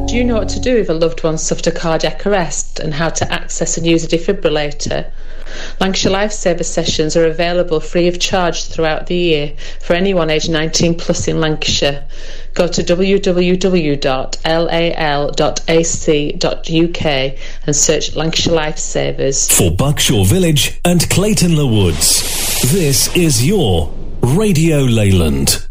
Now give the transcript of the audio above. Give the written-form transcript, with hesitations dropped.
Do you know what to do if a loved one suffered a cardiac arrest and how to access and use a defibrillator? Lancashire Lifesaver sessions are available free of charge throughout the year for anyone aged 19 plus in Lancashire. Go to www.lal.ac.uk and search Lancashire Lifesavers. For Buckshaw Village and Clayton Le Woods, this is your Radio Leyland.